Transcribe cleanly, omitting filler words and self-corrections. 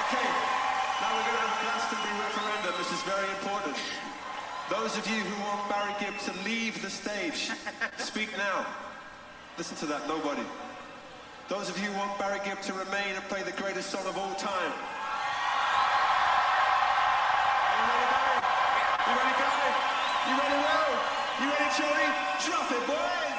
Okay, now we're going to have a Glastonbury referendum. This is very important. Those of you who want Barry Gibb to leave the stage, speak now. Listen to that, nobody. Those of you who want Barry Gibb to remain and play the greatest song of all time. Are you ready, Barry? You ready, Guy? You ready, Will? You ready, Jody? Drop it, boys!